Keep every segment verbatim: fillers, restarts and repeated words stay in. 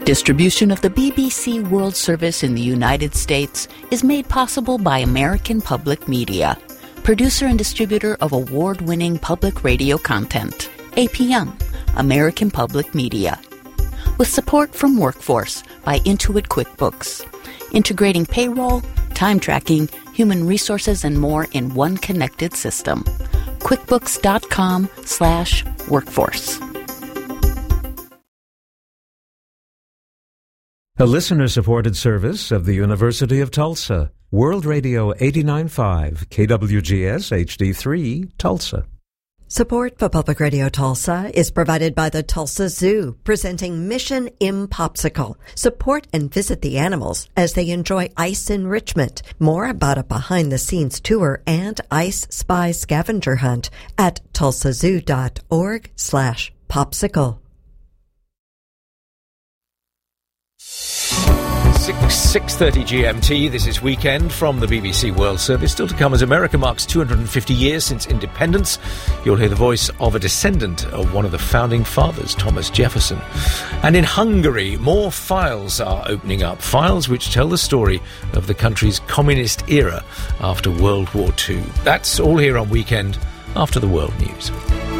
Distribution of the B B C World Service in the United States is made possible by American Public Media, producer and distributor of award-winning public radio content. A P M, American Public Media. With support from Workforce by Intuit QuickBooks, integrating payroll, time tracking, human resources, and more in one connected system. QuickBooks.com slash workforce. A listener-supported service of the University of Tulsa. World Radio eighty-nine point five, K W G S H D three, Tulsa. Support for Public Radio Tulsa is provided by the Tulsa Zoo, presenting Mission Impopsicle. Support and visit the animals as they enjoy ice enrichment. More about a behind-the-scenes tour and Ice Spy scavenger hunt at tulsazoo.org slash popsicle. six thirty G M T, this is Weekend from the B B C World Service. Still to come, as America marks two hundred fifty years since independence, you'll hear the voice of a descendant of one of the founding fathers, Thomas Jefferson. And in Hungary, more files are opening up, files which tell the story of the country's communist era after World War Two. That's all here on Weekend after the World News.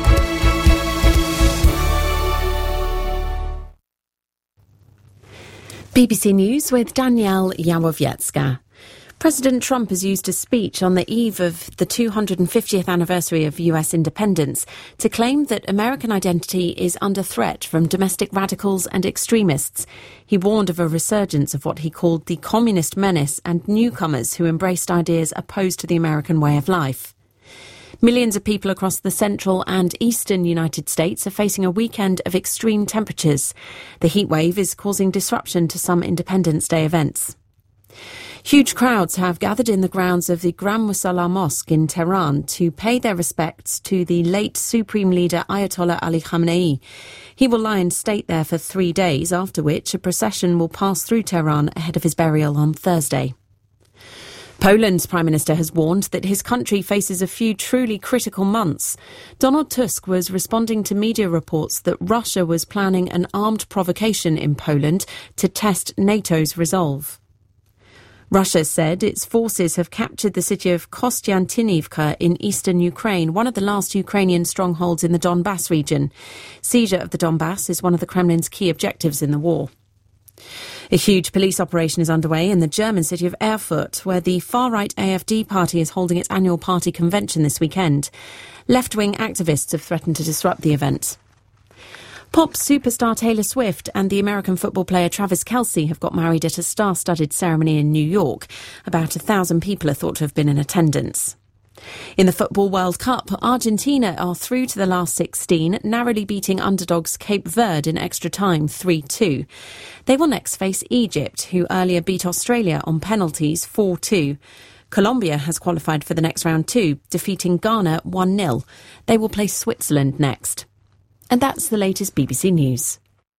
B B C News with Danielle Yawowiecka. President Trump has used a speech on the eve of the two hundred fiftieth anniversary of U S independence to claim that American identity is under threat from domestic radicals and extremists. He warned of a resurgence of what he called the communist menace and newcomers who embraced ideas opposed to the American way of life. Millions of people across the central and eastern United States are facing a weekend of extreme temperatures. The heat wave is causing disruption to some Independence Day events. Huge crowds have gathered in the grounds of the Grand Musalla Mosque in Tehran to pay their respects to the late Supreme Leader Ayatollah Ali Khamenei. He will lie in state there for three days, after which a procession will pass through Tehran ahead of his burial on Thursday. Poland's Prime Minister has warned that his country faces a few truly critical months. Donald Tusk was responding to media reports that Russia was planning an armed provocation in Poland to test NATO's resolve. Russia said its forces have captured the city of Kostiantynivka in eastern Ukraine, one of the last Ukrainian strongholds in the Donbass region. Seizure of the Donbass is one of the Kremlin's key objectives in the war. A huge police operation is underway in the German city of Erfurt, where the far-right A F D party is holding its annual party convention this weekend. Left-wing activists have threatened to disrupt the event. Pop superstar Taylor Swift and the American football player Travis Kelce have got married at a star-studded ceremony in New York. About a thousand people are thought to have been in attendance. In the Football World Cup, Argentina are through to the last sixteen, narrowly beating underdogs Cape Verde in extra time three two. They will next face Egypt, who earlier beat Australia on penalties four two. Colombia has qualified for the next round too, defeating Ghana one nil. They will play Switzerland next. And that's the latest B B C News.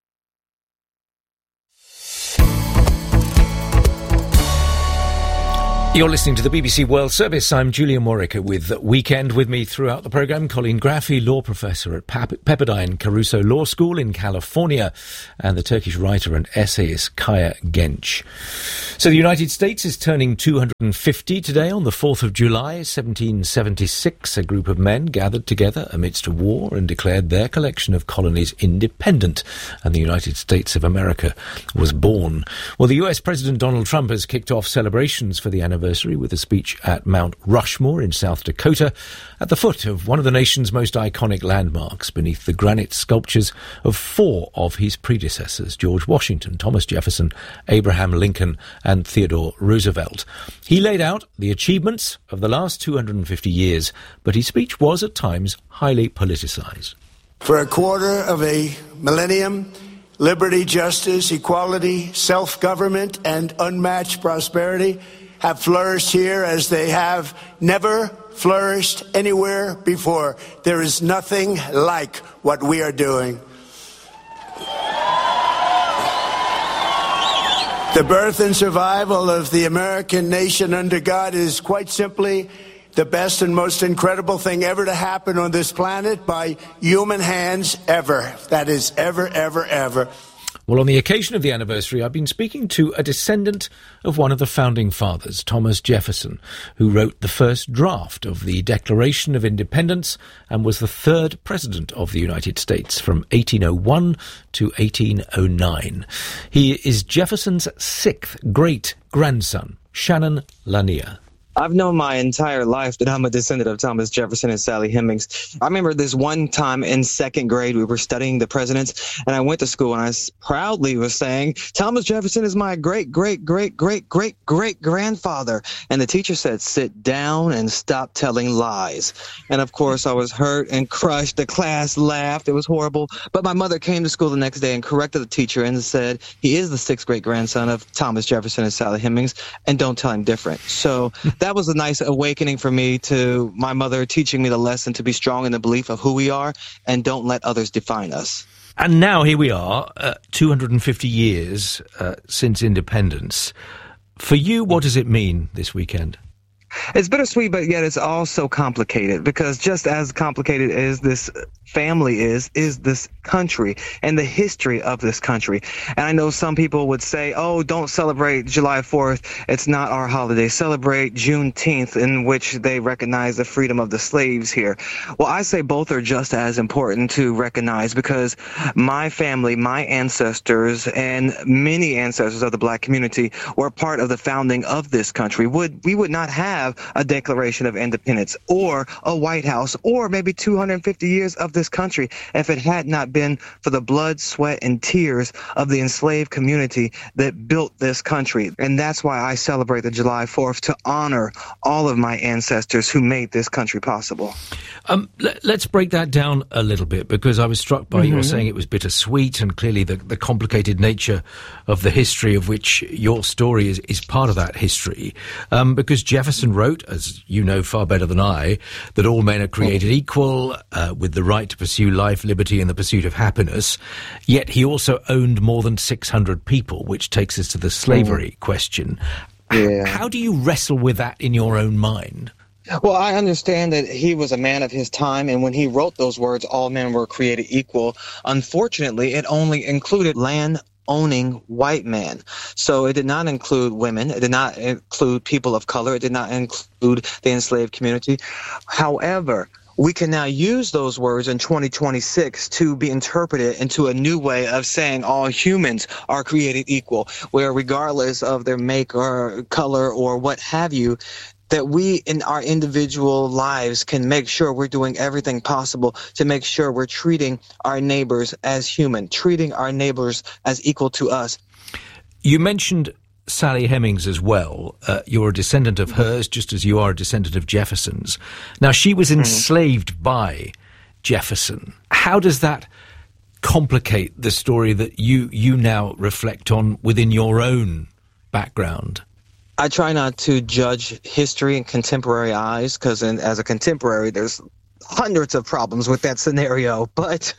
You're listening to the B B C World Service. I'm Julian Warwick with Weekend. With me throughout the programme, Colleen Graffy, law professor at Pepperdine Caruso Law School in California, and the Turkish writer and essayist Kaya Genç. So the United States is turning two hundred fifty today on the fourth of July, seventeen seventy-six. A group of men gathered together amidst a war and declared their collection of colonies independent, and the United States of America was born. Well, the U S President Donald Trump has kicked off celebrations for the anniversary with a speech at Mount Rushmore in South Dakota, at the foot of one of the nation's most iconic landmarks, beneath the granite sculptures of four of his predecessors: George Washington, Thomas Jefferson, Abraham Lincoln, and Theodore Roosevelt. He laid out the achievements of the last two hundred fifty years, but his speech was at times highly politicized. For a quarter of a millennium, liberty, justice, equality, self-government, and unmatched prosperity have flourished here as they have never flourished anywhere before. There is nothing like what we are doing. The birth and survival of the American nation under God is quite simply the best and most incredible thing ever to happen on this planet by human hands ever. That is ever, ever, ever. Well, on the occasion of the anniversary, I've been speaking to a descendant of one of the founding fathers, Thomas Jefferson, who wrote the first draft of the Declaration of Independence and was the third president of the United States from eighteen oh one to eighteen oh nine. He is Jefferson's sixth great-grandson, Shannon Lanier. I've known my entire life that I'm a descendant of Thomas Jefferson and Sally Hemings. I remember this one time in second grade, we were studying the presidents, and I went to school and I proudly was saying, Thomas Jefferson is my great, great, great, great, great, great grandfather. And the teacher said, sit down and stop telling lies. And of course, I was hurt and crushed. The class laughed. It was horrible. But my mother came to school the next day and corrected the teacher and said, he is the sixth great grandson of Thomas Jefferson and Sally Hemings, and don't tell him different. So that was a nice awakening for me, to my mother teaching me the lesson to be strong in the belief of who we are and don't let others define us. And now here we are, uh, two hundred fifty years uh, since independence. For you, what does it mean this weekend? It's bittersweet, but yet it's also complicated, because just as complicated as this family is, is this country and the history of this country. And I know some people would say, oh, don't celebrate July fourth. It's not our holiday. Celebrate Juneteenth, in which they recognize the freedom of the slaves here. Well, I say both are just as important to recognize, because my family, my ancestors, and many ancestors of the Black community were part of the founding of this country. Would we would not have a Declaration of Independence or a White House or maybe two hundred fifty years of this country if it had not been for the blood, sweat, and tears of the enslaved community that built this country. And that's why I celebrate the July fourth, to honor all of my ancestors who made this country possible. Um, let, let's break that down a little bit, because I was struck by mm-hmm. your saying it was bittersweet, and clearly the, the complicated nature of the history of which your story is, is part of that history. Um, because Jefferson wrote, as you know far better than I, that all men are created equal, uh, with the right to pursue life, liberty, and the pursuit of happiness. Yet he also owned more than six hundred people, which takes us to the slavery mm. question. Yeah. How do you wrestle with that in your own mind? Well, I understand that he was a man of his time, and when he wrote those words, all men were created equal, unfortunately, it only included land owning white men. So it did not include women. It did not include people of color. It did not include the enslaved community. However, we can now use those words in twenty twenty-six to be interpreted into a new way of saying all humans are created equal, where regardless of their make or color or what have you, that we in our individual lives can make sure we're doing everything possible to make sure we're treating our neighbors as human, treating our neighbors as equal to us. You mentioned Sally Hemings as well. Uh, you're a descendant of hers, just as you are a descendant of Jefferson's. Now, she was enslaved mm-hmm. by Jefferson. How does that complicate the story that you, you now reflect on within your own background? I try not to judge history in contemporary eyes, because as a contemporary, there's hundreds of problems with that scenario. But,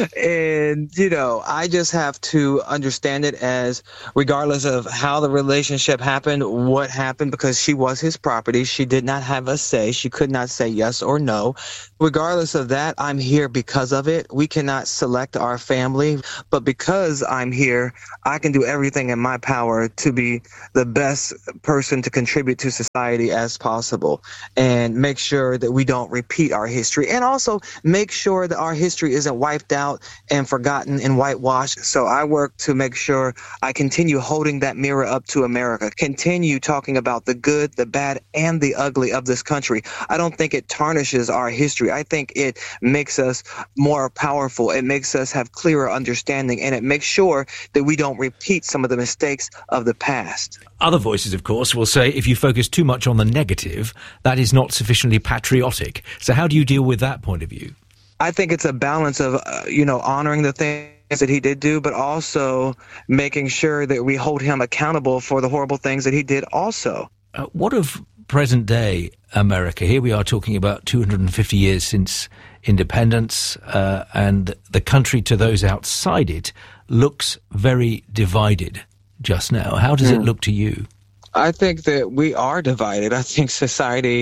and, you know, I just have to understand it as, regardless of how the relationship happened, what happened, because she was his property. She did not have a say. She could not say yes or no. Regardless of that, I'm here because of it. We cannot select our family, but because I'm here, I can do everything in my power to be the best person to contribute to society as possible, and make sure that we don't repeat our history, and also make sure that our history isn't wiped out and forgotten and whitewashed. So I work to make sure I continue holding that mirror up to America, continue talking about the good, the bad, and the ugly of this country. I don't think it tarnishes our history. I think it makes us more powerful. It makes us have clearer understanding, and it makes sure that we don't repeat some of the mistakes of the past. Other voices, of course, will say if you focus too much on the negative, that is not sufficiently patriotic. So how do you deal with that point of view? I think it's a balance of, uh, you know, honoring the things that he did do, but also making sure that we hold him accountable for the horrible things that he did also. Uh, what of present day America? Here we are talking about two hundred fifty years since independence, uh, and the country to those outside it looks very divided just now. How does mm. it look to you? I think that we are divided. I think society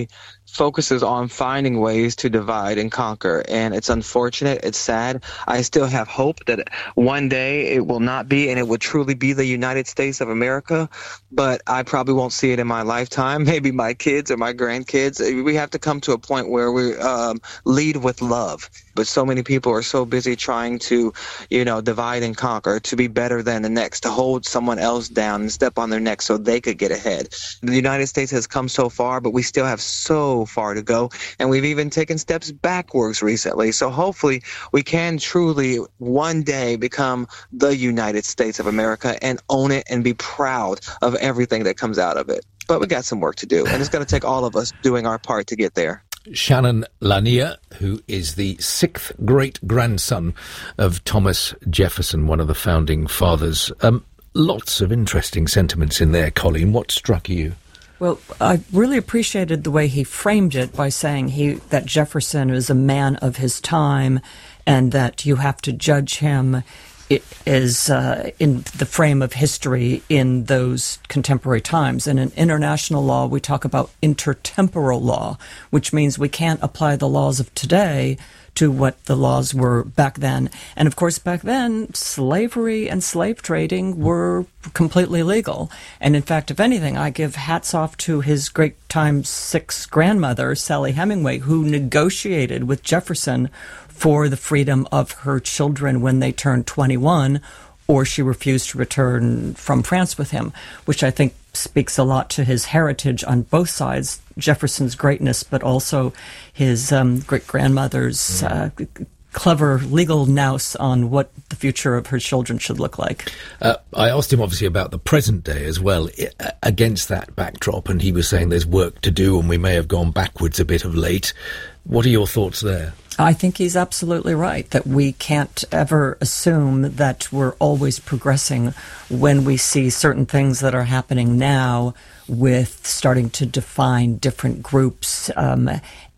focuses on finding ways to divide and conquer. And it's unfortunate. It's sad. I still have hope that one day it will not be, and it will truly be the United States of America. But I probably won't see it in my lifetime. Maybe my kids or my grandkids. We have to come to a point where we um, lead with love. But so many people are so busy trying to, you know, divide and conquer, to be better than the next, to hold someone else down and step on their neck so they could get ahead. The United States has come so far, but we still have so far to go. And we've even taken steps backwards recently. So hopefully we can truly one day become the United States of America and own it and be proud of everything that comes out of it. But we got some work to do, and it's going to take all of us doing our part to get there. Shannon Lanier, who is the sixth great-grandson of Thomas Jefferson, one of the founding fathers. Um, lots of interesting sentiments in there, Colleen. What struck you? Well, I really appreciated the way he framed it by saying he that Jefferson is a man of his time and that you have to judge him It is uh, in the frame of history in those contemporary times. And in international law, we talk about intertemporal law, which means we can't apply the laws of today to what the laws were back then. And of course, back then, slavery and slave trading were completely legal. And in fact, if anything, I give hats off to his great time six grandmother, Sally Hemingway, who negotiated with Jefferson for the freedom of her children when they turned twenty-one, or she refused to return from France with him, which I think speaks a lot to his heritage on both sides, Jefferson's greatness, but also his um, great-grandmother's uh, clever legal nous on what the future of her children should look like. Uh, I asked him obviously about the present day as well, I- against that backdrop, and he was saying there's work to do and we may have gone backwards a bit of late. What are your thoughts there? I think he's absolutely right, that we can't ever assume that we're always progressing when we see certain things that are happening now with starting to define different groups um,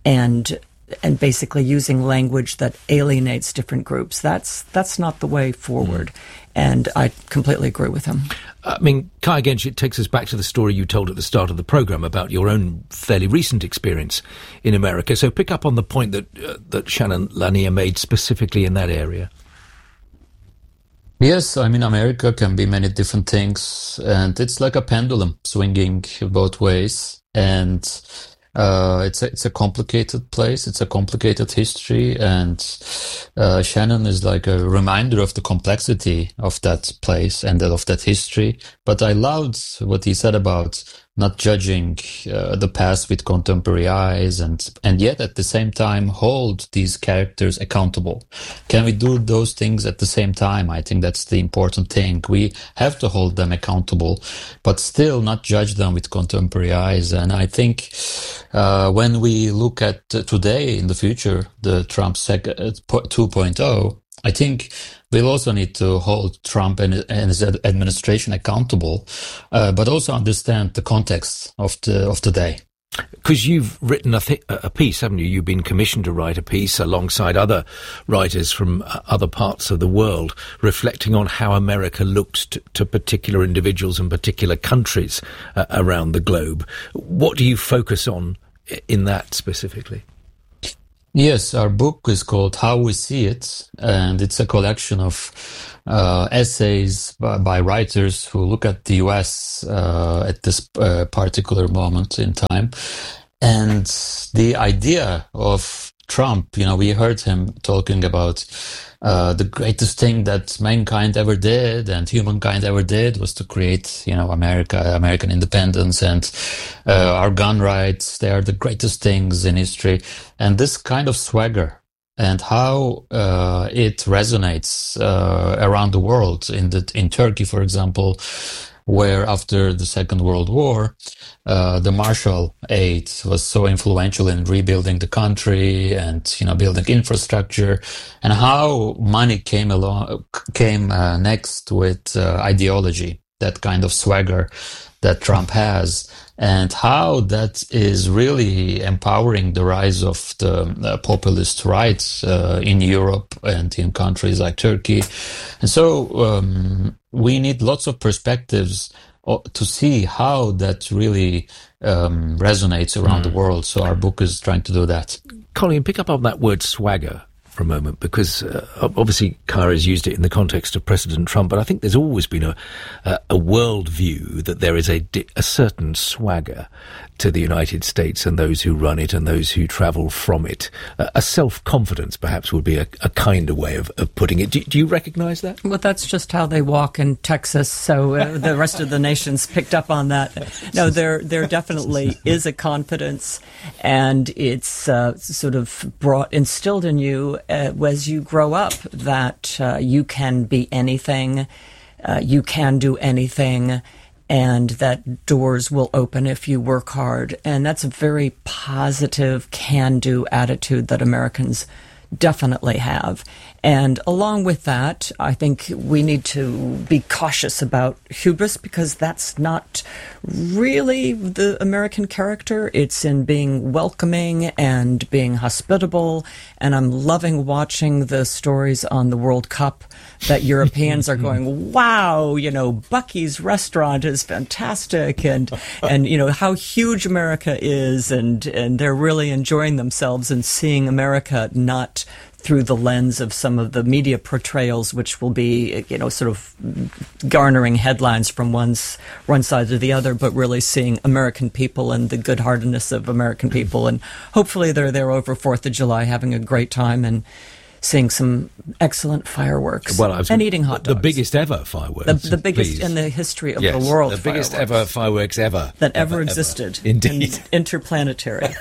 and and basically using language that alienates different groups. That's that's not the way forward. Mm. And I completely agree with him. I mean, Kai Gensch, it takes us back to the story you told at the start of the programme about your own fairly recent experience in America. So pick up on the point that uh, that Shannon Lanier made specifically in that area. Yes, I mean, America can be many different things, and it's like a pendulum swinging both ways. And Uh, it's a, it's a complicated place. It's a complicated history, and uh, Shannon is like a reminder of the complexity of that place and of that history. But I loved what he said about not judging uh, the past with contemporary eyes, and and yet at the same time hold these characters accountable. Can we do those things at the same time? I think that's the important thing. We have to hold them accountable, but still not judge them with contemporary eyes. And I think uh, when we look at uh, today in the future, the Trump two point oh, I think we'll also need to hold Trump and, and his administration accountable, uh, but also understand the context of the of the day. Because you've written a, th- a piece, haven't you? You've been commissioned to write a piece alongside other writers from uh, other parts of the world, reflecting on how America looks to, to particular individuals and particular countries uh, around the globe. What do you focus on in that specifically? Yes, our book is called How We See It, and it's a collection of uh, essays by, by writers who look at the U S uh, at this uh, particular moment in time. And the idea of Trump, you know, we heard him talking about uh, the greatest thing that mankind ever did and humankind ever did was to create, you know, America, American independence and uh, our gun rights. They are the greatest things in history. And this kind of swagger and how uh, it resonates uh, around the world, in the in Turkey, for example, where after the Second World War, uh, the Marshall Aid was so influential in rebuilding the country and, you know, building infrastructure, and how money came along, came uh, next with uh, ideology, that kind of swagger that Trump has, and how that is really empowering the rise of the uh, populist right uh, in Europe and in countries like Turkey. And so um, we need lots of perspectives to see how that really um, resonates around mm. the world. So our book is trying to do that. Colleen, pick up on that word swagger for a moment, because uh, obviously Kara has used it in the context of President Trump, but I think there's always been a a, a world view that there is a, a certain swagger to the United States and those who run it and those who travel from it. Uh, a self-confidence, perhaps, would be a, a kinder way of, of putting it. Do, do you recognise that? Well, that's just how they walk in Texas, so uh, the rest of the nation's picked up on that. No, there there definitely is a confidence, and it's uh, sort of brought, instilled in you uh, as you grow up that uh, you can be anything, uh, you can do anything, and that doors will open if you work hard. And that's a very positive, can-do attitude that Americans definitely have. And along with that, I think we need to be cautious about hubris, because that's not really the American character. It's in being welcoming and being hospitable. And I'm loving watching the stories on the World Cup that Europeans are going, wow, you know, Bucky's restaurant is fantastic, and and you know how huge America is, and and they're really enjoying themselves and seeing America not through the lens of some of the media portrayals, which will be, you know, sort of garnering headlines from one's one side or the other, but really seeing American people and the good-heartedness of American people. And hopefully they're there over fourth of July having a great time and seeing some excellent fireworks, well, I was, and eating hot dogs. The biggest ever fireworks. The, the biggest please. in the history of yes, the world. The biggest fireworks. ever fireworks ever. That ever, ever existed. Ever. Indeed. In, interplanetary.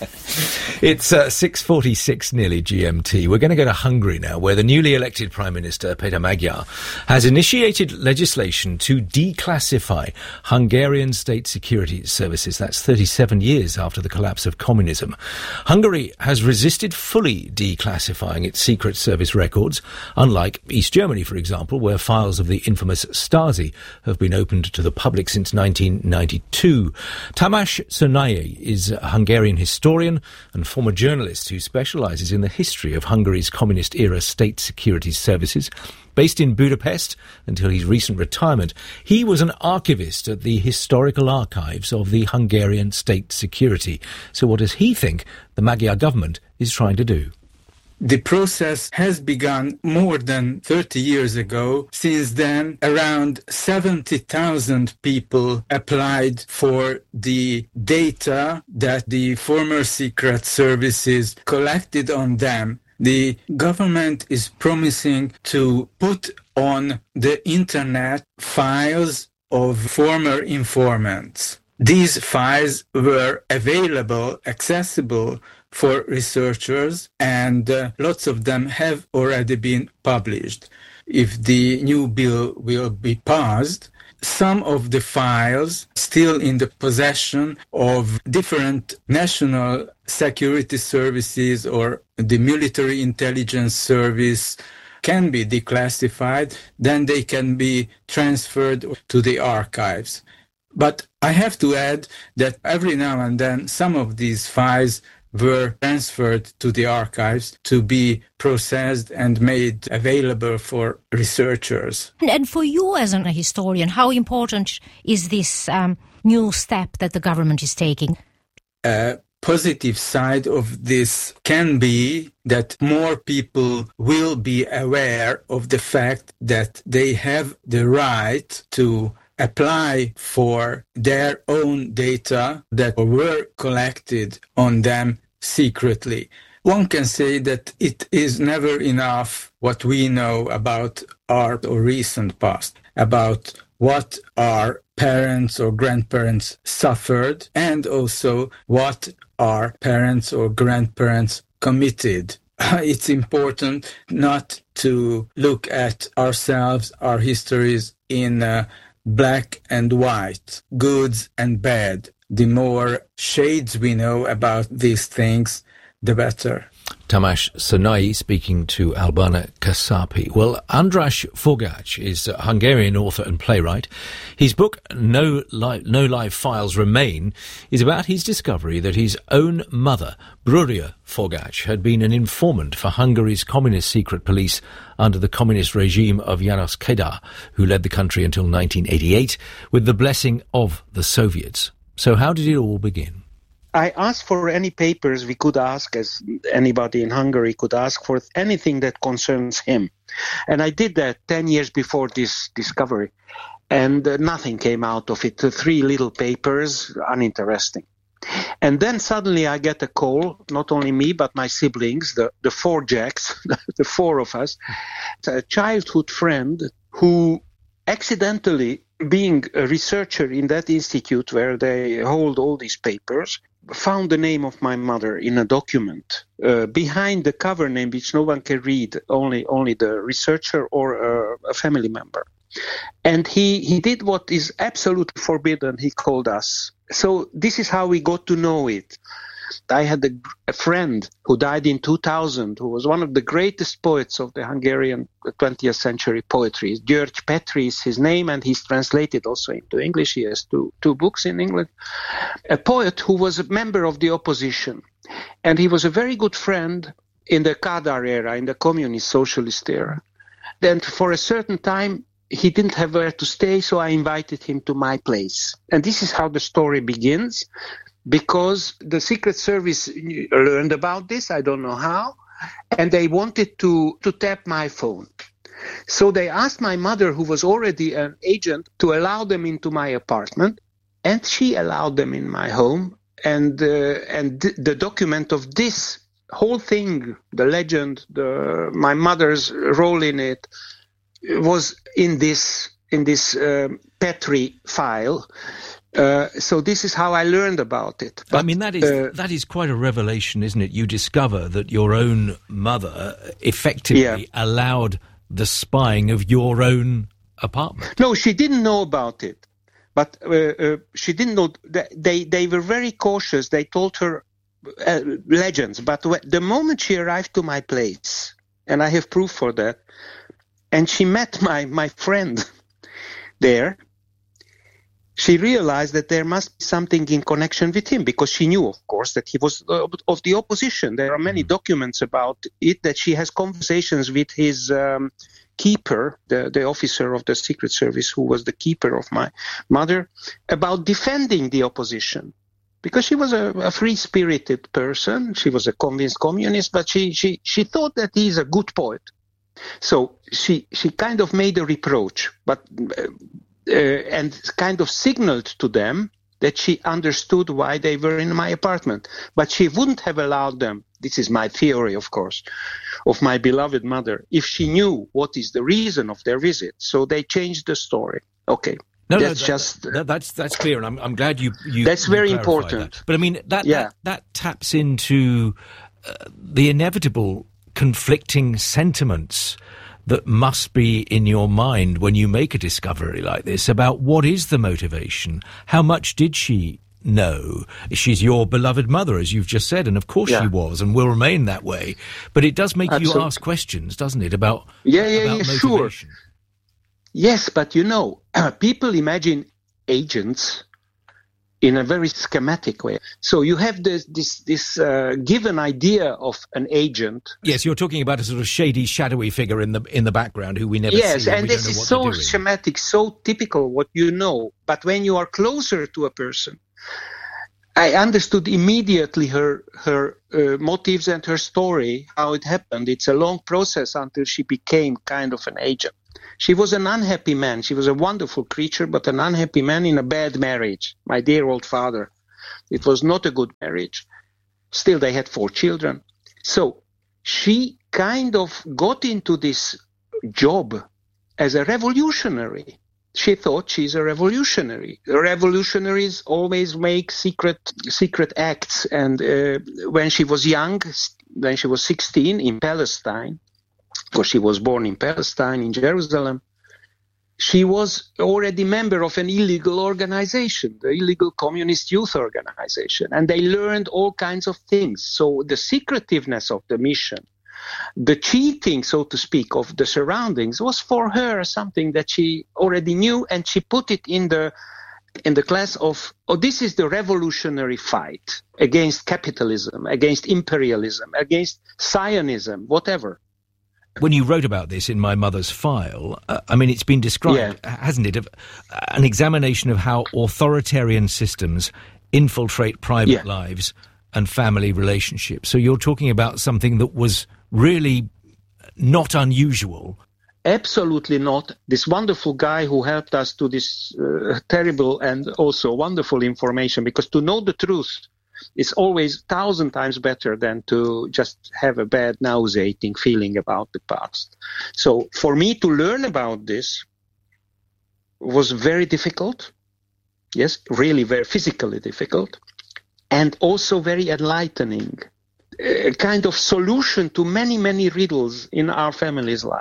It's uh, six forty-six nearly G M T. We're going to go to Hungary now, where the newly elected Prime Minister, Péter Magyar, has initiated legislation to declassify Hungarian state security services. That's thirty-seven years after the collapse of communism. Hungary has resisted fully declassifying its secret service records, unlike East Germany, for example, where files of the infamous Stasi have been opened to the public since nineteen ninety-two. Tamás Szernai is a Hungarian historian and former journalist who specialises in the history of Hungary's communist-era state security services. Based in Budapest until his recent retirement, he was an archivist at the historical archives of the Hungarian state security. So what does he think the Magyar government is trying to do? The process has begun more than thirty years ago. Since then, around seventy thousand people applied for the data that the former secret services collected on them. The government is promising to put on the internet files of former informants. These files were available, accessible for researchers, and uh, lots of them have already been published. If the new bill will be passed, some of the files still in the possession of different national security services or the military intelligence service can be declassified, then they can be transferred to the archives. But I have to add that every now and then some of these files were transferred to the archives to be processed and made available for researchers. And for you as a historian, how important is this um, new step that the government is taking? A positive side of this can be that more people will be aware of the fact that they have the right to apply for their own data that were collected on them secretly. One can say that it is never enough what we know about our or recent past, about what our parents or grandparents suffered, and also what our parents or grandparents committed. It's important not to look at ourselves, our histories in uh, black and white, goods and bad. The more shades we know about these things, the better. Tamás Szanai speaking to Albana Kasapi. Well, András Forgács is a Hungarian author and playwright. His book, No, Li- no Live Files Remain, is about his discovery that his own mother, Brúria Forgács, had been an informant for Hungary's communist secret police under the communist regime of János Kádár, who led the country until nineteen eighty-eight with the blessing of the Soviets. So how did it all begin? I asked for any papers we could ask, as anybody in Hungary could ask for anything that concerns him. And I did that ten years before this discovery. And uh, nothing came out of it. Uh, three little papers, uninteresting. And then suddenly I get a call, not only me, but my siblings, the, the four Jacks, the four of us, a childhood friend who accidentally, being a researcher in that institute where they hold all these papers, found the name of my mother in a document uh, behind the cover name, which no one can read, only only the researcher or uh, a family member. And he, he did what is absolutely forbidden. He called us. So this is how we got to know it. I had a, a friend who died in two thousand, who was one of the greatest poets of the Hungarian twentieth century poetry. György Petri is his name, and he's translated also into English. He has two, two books in English. A poet who was a member of the opposition. And he was a very good friend in the Kádár era, in the communist socialist era. Then for a certain time, he didn't have where to stay, so I invited him to my place. And this is how the story begins. Because the Secret Service learned about this, I don't know how, and they wanted to, to tap my phone. So they asked my mother, who was already an agent, to allow them into my apartment, and she allowed them in my home. And uh, and th- the document of this whole thing, the legend, the my mother's role in it, was in this in this uh, Petri file. Uh, so this is how I learned about it. But, I mean, that is uh, that is quite a revelation, isn't it? You discover that your own mother effectively yeah. allowed the spying of your own apartment. No, she didn't know about it. But uh, uh, she didn't know. They, they were very cautious. They told her uh, legends. But the moment she arrived to my place, and I have proof for that, and she met my, my friend there, she realized that there must be something in connection with him, because she knew, of course, that he was uh, of the opposition. There are many mm. documents about it, that she has conversations with his um, keeper, the, the officer of the Secret Service, who was the keeper of my mother, about defending the opposition. Because she was a, a free-spirited person. She was a convinced communist, but she, she, she thought that he is a good poet. So she, she kind of made a reproach, but... Uh, Uh, and kind of signaled to them that she understood why they were in my apartment. But she wouldn't have allowed them, this is my theory, of course, of my beloved mother, if she knew what is the reason of their visit. So they changed the story. Okay. No, that's no, that, just that, that's that's clear, and I'm I'm glad you you. That's you very important. That. But I mean that yeah. that, that taps into uh, the inevitable conflicting sentiments that must be in your mind when you make a discovery like this about what is the motivation. How much did she know? She's your beloved mother, as you've just said, and of course yeah. she was and will remain that way. But it does make Absolutely. you ask questions, doesn't it, about, yeah, yeah, about yeah, motivation? Sure. Yes, but you know, people imagine agents in a very schematic way. So you have this this this uh, given idea of an agent. Yes, you're talking about a sort of shady, shadowy figure in the in the background who we never yes, see. Yes, and, and this is so schematic, so typical what you know. But when you are closer to a person, I understood immediately her her uh, motives and her story, how it happened. It's a long process until she became kind of an agent. She was an unhappy man. She was a wonderful creature, but an unhappy man in a bad marriage. My dear old father. It was not a good marriage. Still, they had four children. So she kind of got into this job as a revolutionary. She thought she's a revolutionary. Revolutionaries always make secret secret acts. And uh, when she was young, when she was sixteen in Palestine, because she was born in Palestine, in Jerusalem, she was already member of an illegal organization, the illegal communist youth organization, and they learned all kinds of things. So the secretiveness of the mission, the cheating, so to speak, of the surroundings was for her something that she already knew, and she put it in the in the class of, oh, this is the revolutionary fight against capitalism, against imperialism, against Zionism, whatever. When you wrote about this in My Mother's File, uh, I mean, it's been described, yeah. hasn't it, of, uh, an examination of how authoritarian systems infiltrate private yeah. lives and family relationships. So you're talking about something that was really not unusual. Absolutely not. This wonderful guy who helped us to this uh, terrible and also wonderful information, because to know the truth is always a thousand times better than to just have a bad, nauseating feeling about the past. So for me to learn about this was very difficult. Yes, really very physically difficult, and also very enlightening. A kind of solution to many, many riddles in our family's life.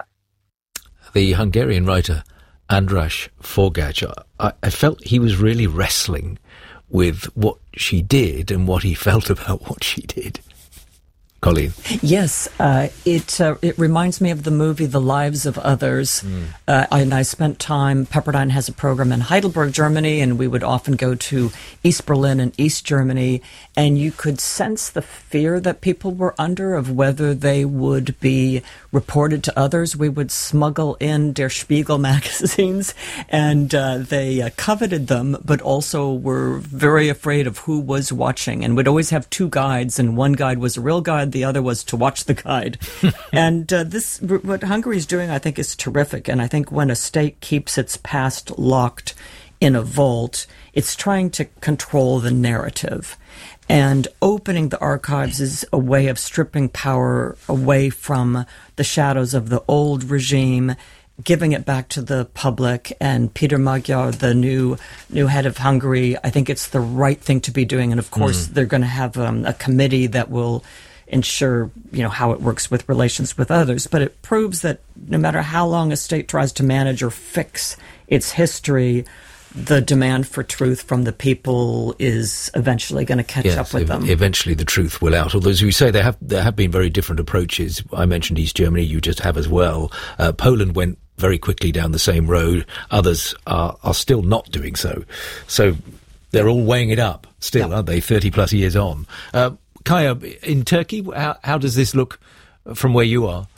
The Hungarian writer András Forgács, I, I felt he was really wrestling with what she did and what he felt about what she did. Colleen. Yes, uh, it uh, it reminds me of the movie The Lives of Others. Mm. Uh, and I spent time, Pepperdine has a program in Heidelberg, Germany, and we would often go to East Berlin and East Germany, and you could sense the fear that people were under of whether they would be reported to others. We would smuggle in Der Spiegel magazines, and uh, they uh, coveted them, but also were very afraid of who was watching, and would always have two guides, and one guide was a real guide, the other was to watch the guide. And uh, this, what Hungary is doing, I think, is terrific. And I think when a state keeps its past locked in a vault, it's trying to control the narrative. And opening the archives is a way of stripping power away from the shadows of the old regime, giving it back to the public. And Peter Magyar, the new new head of Hungary, I think it's the right thing to be doing. And of course, mm. they're going to have um, a committee that will ensure, you know, how it works with relations with others. But it proves that no matter how long a state tries to manage or fix its history, the demand for truth from the people is eventually going to catch yes, up with ev- them. Eventually the truth will out. Although, as you say, there have there have been very different approaches. I mentioned East Germany, you just have as well. Uh, Poland went very quickly down the same road. Others are, are still not doing so. So they're all weighing it up still, yeah. aren't they, thirty plus years on? Uh, Kaya, in Turkey, how, how does this look from where you are?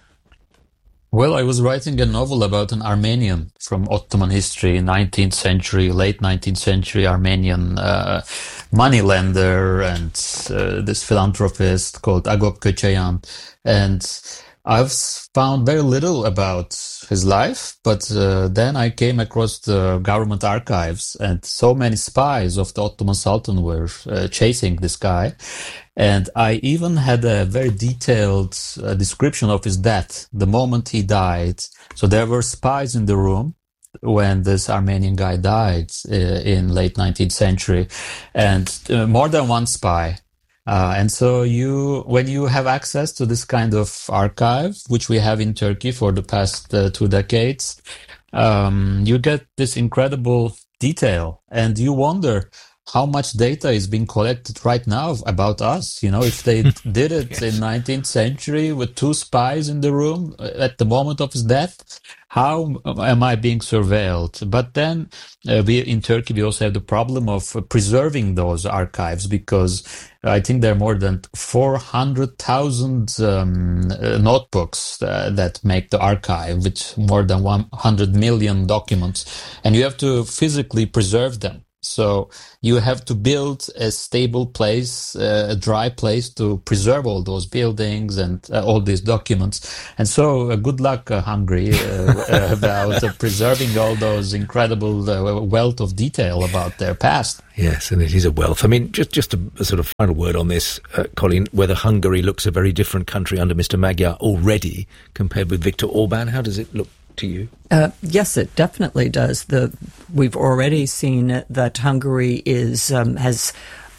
Well, I was writing a novel about an Armenian from Ottoman history, nineteenth century, late nineteenth century Armenian uh, moneylender and uh, this philanthropist called Agop Köçayan. And I've found very little about his life, but uh, then I came across the government archives, and so many spies of the Ottoman Sultan were uh, chasing this guy. And I even had a very detailed uh, description of his death, the moment he died. So there were spies in the room when this Armenian guy died uh, in late nineteenth century, and uh, more than one spy. Uh, and so you, when you have access to this kind of archive, which we have in Turkey for the past uh, two decades, um, you get this incredible detail, and you wonder how much data is being collected right now about us. You know, if they did it yes. in nineteenth century with two spies in the room at the moment of his death, how am I being surveilled? But then uh, we in Turkey, we also have the problem of uh, preserving those archives, because I think there are more than four hundred thousand um, uh, notebooks uh, that make the archive, with more than one hundred million documents, and you have to physically preserve them. So you have to build a stable place, uh, a dry place to preserve all those buildings and uh, all these documents. And so uh, good luck, uh, Hungary, uh, about uh, preserving all those incredible uh, wealth of detail about their past. Yes, and it is a wealth. I mean, just just a, a sort of final word on this, uh, Colleen, whether Hungary looks a very different country under Mister Magyar already compared with Viktor Orban. How does it look to you? Uh, yes, it definitely does. The we've already seen that Hungary is um, has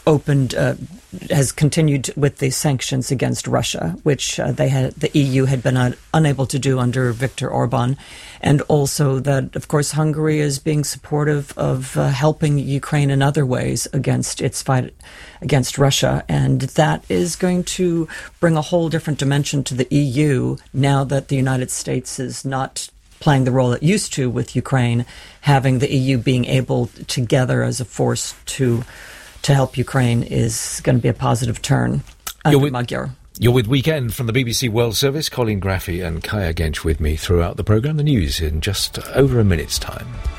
opened, uh, has continued with the sanctions against Russia, which uh, they had, the E U had been un- unable to do under Viktor Orban, and also that, of course, Hungary is being supportive of uh, helping Ukraine in other ways against its fight against Russia, and that is going to bring a whole different dimension to the E U now that the United States is not playing the role it used to with Ukraine, having the E U being able together as a force to to help Ukraine is going to be a positive turn under with, Magyar. You're with Weekend from the B B C World Service. Colin Graffy and Kaya Gench with me throughout the programme. The news in just over a minute's time.